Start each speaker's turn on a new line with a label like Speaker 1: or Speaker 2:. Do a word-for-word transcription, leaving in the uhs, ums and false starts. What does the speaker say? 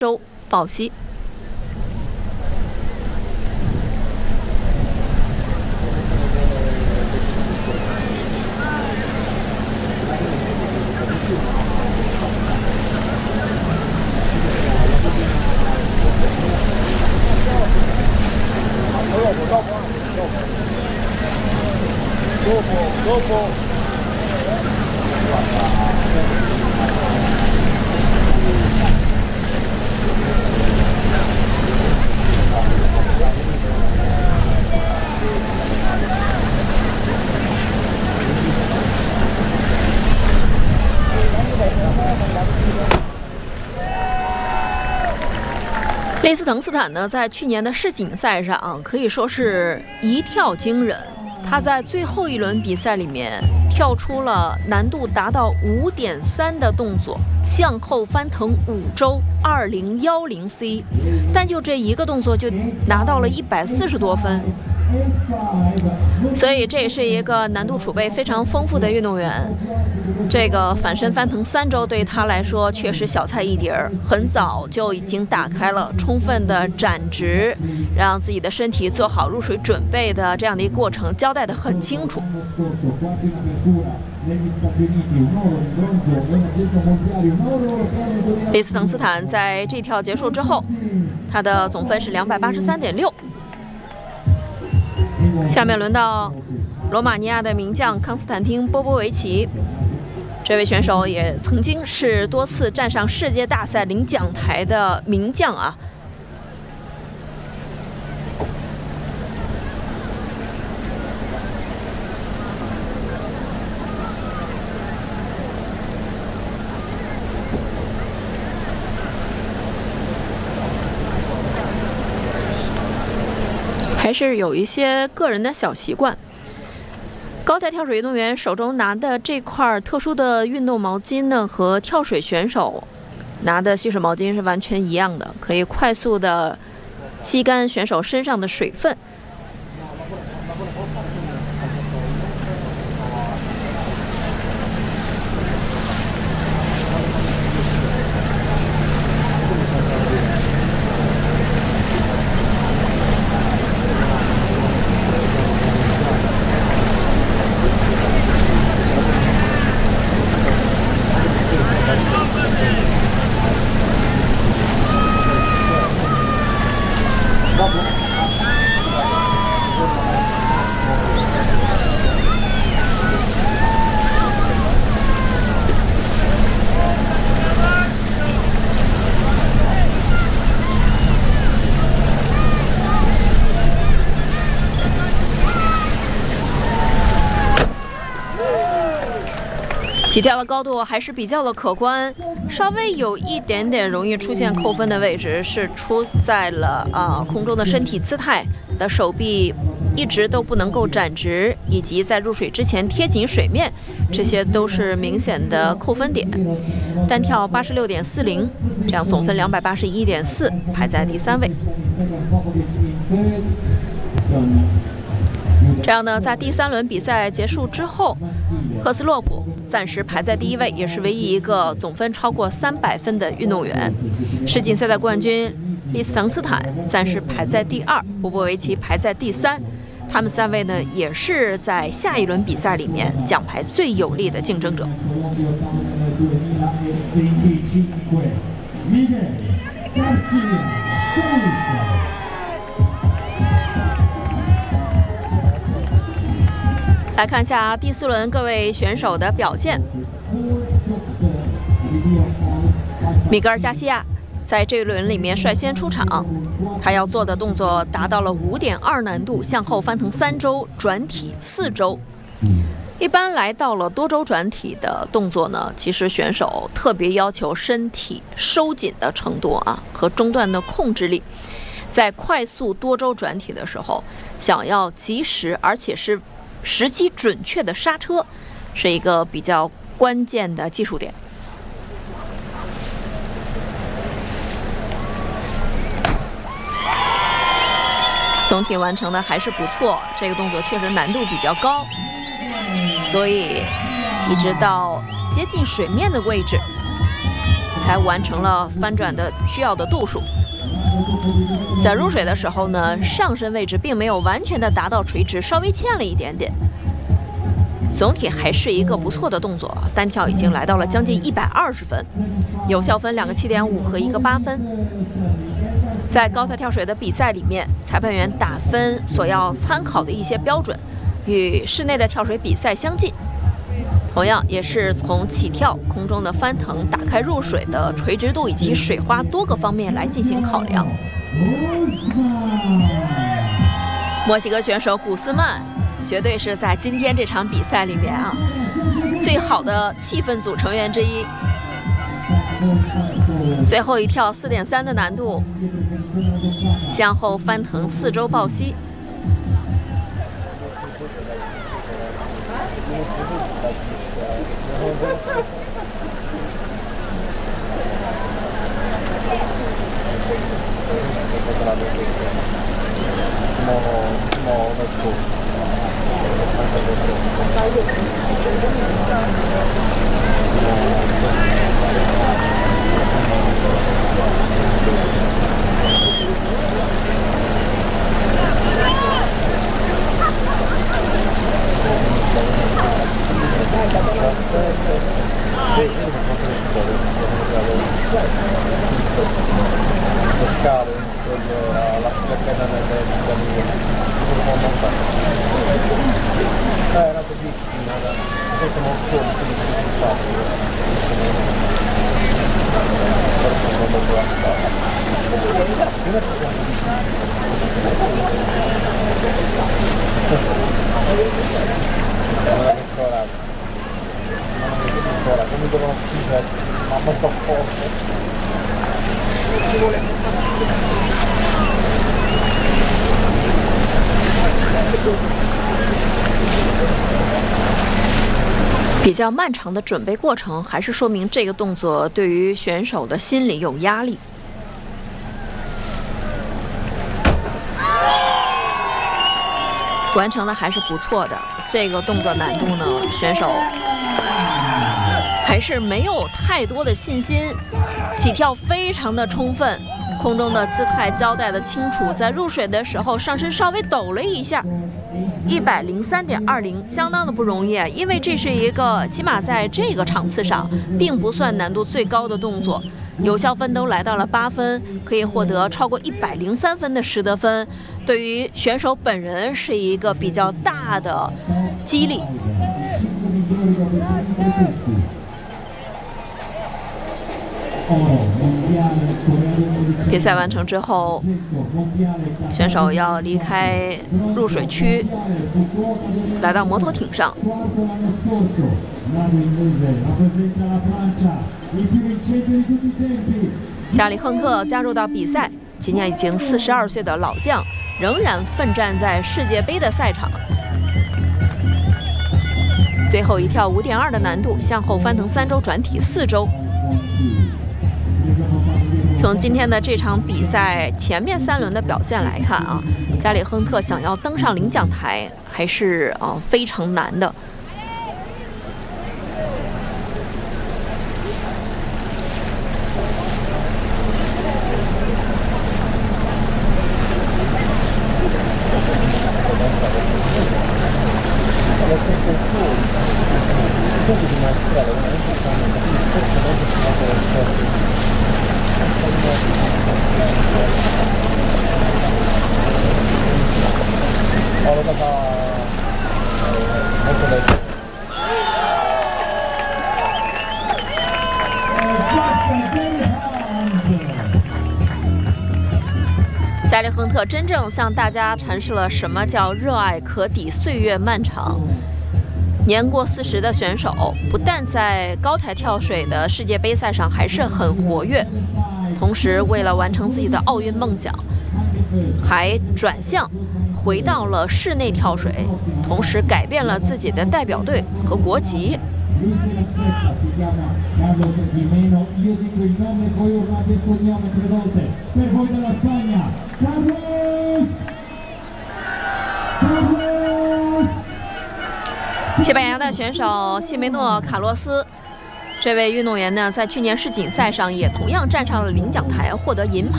Speaker 1: 周抱膝。利斯滕斯坦呢，在去年的世锦赛上、啊、可以说是一跳惊人。他在最后一轮比赛里面跳出了难度达到 五点三 的动作，向后翻腾五周 二零一零 C， 但就这一个动作就拿到了一百四十多分。所以这也是一个难度储备非常丰富的运动员。这个反身翻腾三周对他来说确实小菜一碟儿，很早就已经打开了充分的展直，让自己的身体做好入水准备的这样的一个过程交代得很清楚。利斯滕斯坦在这跳结束之后，他的总分是 两百八十三点六。下面轮到罗马尼亚的名将康斯坦丁·波波维奇，这位选手也曾经是多次站上世界大赛领奖台的名将啊。还是有一些个人的小习惯。高台跳水运动员手中拿的这块特殊的运动毛巾呢，和跳水选手拿的吸水毛巾是完全一样的，可以快速的吸干选手身上的水分。起跳的高度还是比较的可观，稍微有一点点容易出现扣分的位置是出在了啊、呃、空中的身体姿态，的手臂一直都不能够展直，以及在入水之前贴紧水面，这些都是明显的扣分点。单跳 八十六点四零， 这样总分 两百八十一点四， 排在第三位。这样呢，在第三轮比赛结束之后，赫斯洛普暂时排在第一位，也是唯一一个总分超过三百分的运动员。世锦赛的冠军利斯滕斯坦暂时排在第二，波波维奇排在第三。他们三位呢，也是在下一轮比赛里面奖牌最有力的竞争者。来看一下第四轮各位选手的表现。米格尔加西亚在这一轮里面率先出场，他要做的动作达到了 五点二 难度，向后翻腾三周，转体四周。一般来到了多周转体的动作呢，其实选手特别要求身体收紧的程度啊和中段的控制力。在快速多周转体的时候，想要及时而且是时机准确的刹车，是一个比较关键的技术点。总体完成的还是不错，这个动作确实难度比较高，所以一直到接近水面的位置才才完成了翻转的需要的度数。在入水的时候呢，上身位置并没有完全的达到垂直，稍微欠了一点点。总体还是一个不错的动作，单跳已经来到了将近一百二十分，有效分两个七点五和一个八分。在高台跳水的比赛里面，裁判员打分所要参考的一些标准与室内的跳水比赛相近，同样也是从起跳、空中的翻腾、打开入水的垂直度以及水花多个方面来进行考量。墨西哥选手古斯曼绝对是在今天这场比赛里面啊最好的气氛组成员之一。最后一跳 四点三 的难度，向后翻腾四周抱膝。比较漫长的准备过程，还是说明这个动作对于选手的心理有压力。完成的还是不错的，这个动作难度呢，选手还是没有太多的信心，起跳非常的充分，空中的姿态交代的清楚，在入水的时候上身稍微抖了一下。一百零三点二零，相当的不容易啊！因为这是一个起码在这个场次上并不算难度最高的动作，有效分都来到了八分，可以获得超过一百零三分的实得分，对于选手本人是一个比较大的激励。比赛完成之后，选手要离开入水区，来到摩托艇上。加里亨特加入到比赛，今年已经四十二岁的老将，仍然奋战在世界杯的赛场。最后一跳 五点二 的难度，向后翻腾三周，转体四周。从今天的这场比赛前面三轮的表现来看啊，加里亨特想要登上领奖台还是啊非常难的。加里亨特真正向大家阐释了什么叫热爱可抵岁月漫长。年过四十的选手，不但在高台跳水的世界杯赛上还是很活跃，同时为了完成自己的奥运梦想，还转向回到了室内跳水，同时改变了自己的代表队和国籍。西班牙的选手西梅诺·卡洛斯这位运动员呢，在去年世锦赛上也同样站上了领奖台，获得银牌。